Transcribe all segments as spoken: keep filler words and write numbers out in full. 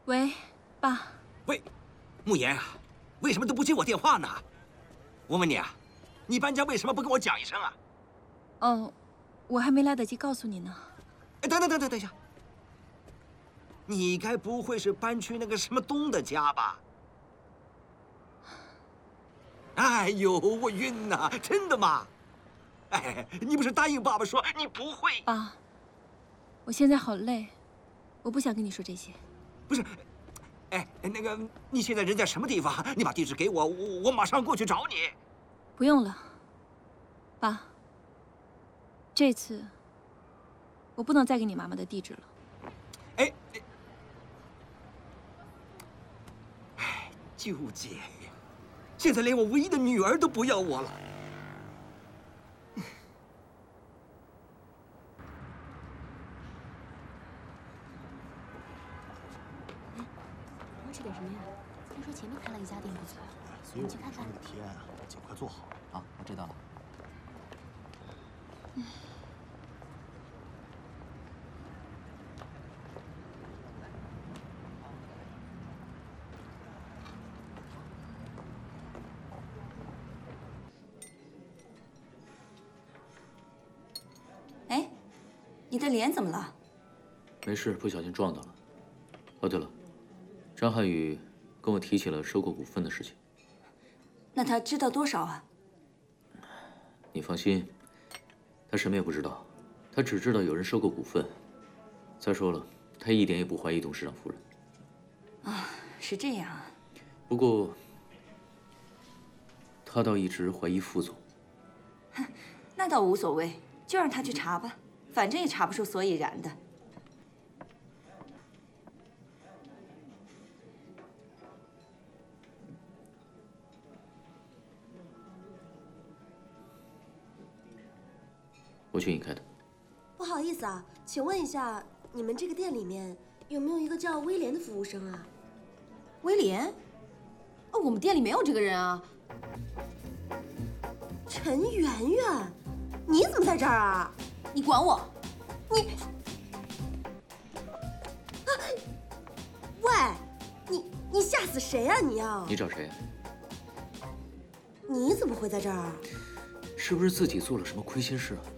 喂，爸。 喂，慕言啊，为什么都不接我电话呢？我问你啊，你搬家为什么不跟我讲一声啊？ 哦，我还没来得及告诉你呢。 哎，等等等等等一下，你该不会是搬去那个什么东的家吧？哎呦，我晕呐！真的吗？哎，你不是答应爸爸说你不会？ 爸，我现在好累，我不想跟你说这些。 不是，哎，那个，你现在人在什么地方？你把地址给我，我我马上过去找你。 不用了，爸。这次我不能再给你妈妈的地址了。 哎，哎，纠结，现在连我唯一的女儿都不要我了。 吃点什么呀？听说前面开了一家店不错，我们去看看。这个提案啊，尽快做好啊！我知道了。嗯。 哎，你的脸怎么了？ 没事，不小心撞到了。哦，对了。张瀚宇跟我提起了收购股份的事情。 那他知道多少啊？ 你放心，他什么也不知道，他只知道有人收购股份。再说了，他一点也不怀疑董事长夫人。 啊，是这样啊。 不过，他倒一直怀疑副总。 哼，那倒无所谓，就让他去查吧，反正也查不出所以然的。 我去引开的。 不好意思啊，请问一下，你们这个店里面有没有一个叫威廉的服务生啊？ 威廉？哦，我们店里没有这个人啊。 陈圆圆，你怎么在这儿啊？ 你管我？ 你，啊，喂，你你吓死谁啊你啊？ 你找谁？ 你怎么会在这儿啊？ 是不是自己做了什么亏心事啊？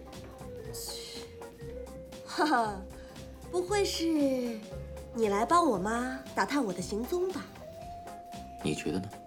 哈哈，不会是你来帮我妈打探我的行踪吧？ 你觉得呢？